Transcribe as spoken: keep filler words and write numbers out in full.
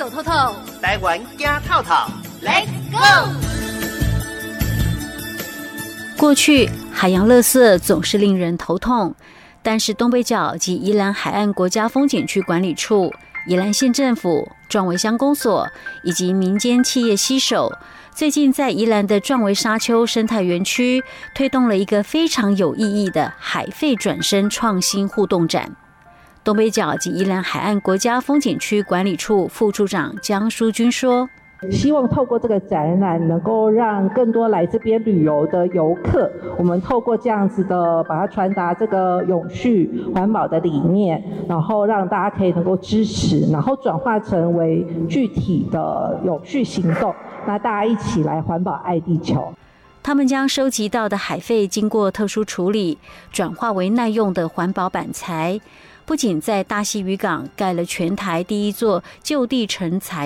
透透透， 台湾惊透透 ，Let's go！ 过去海洋垃圾总是令人头痛，但是东北角及宜兰海岸国家风景区管理处、宜兰县政府、壮围乡公所以及民间企业携手，最近在宜兰的壮围沙丘生态园区推动了一个非常有意义的海废转生创新互动展。东北角及宜兰海岸国家风景区管理处副处长江淑君说， 希望透过这个展览，能够让更多来这边旅游的游客，我们透过这样子的，把它传达这个永续环保的理念，然后让大家可以能够支持，然后转化成为具体的永续行动，那大家一起来环保爱地球。 他们将收集到的海废经过特殊处理，转化为耐用的环保板材，不仅在大溪渔港盖了全台第一座就地成材